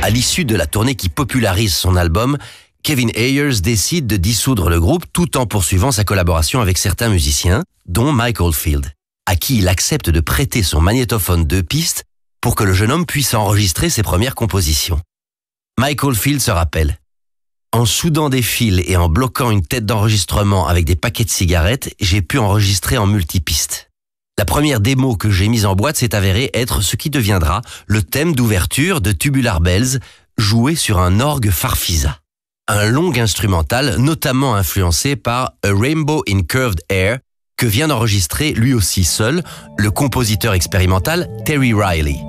À l'issue de la tournée qui popularise son album, Kevin Ayers décide de dissoudre le groupe tout en poursuivant sa collaboration avec certains musiciens, dont Mike Oldfield, à qui il accepte de prêter son magnétophone 2 pistes pour que le jeune homme puisse enregistrer ses premières compositions. Mike Oldfield se rappelle: en soudant des fils et en bloquant une tête d'enregistrement avec des paquets de cigarettes, j'ai pu enregistrer en multipiste. La première démo que j'ai mise en boîte s'est avérée être ce qui deviendra le thème d'ouverture de Tubular Bells, joué sur un orgue Farfisa. Un long instrumental notamment influencé par A Rainbow in Curved Air que vient d'enregistrer lui aussi seul le compositeur expérimental Terry Riley.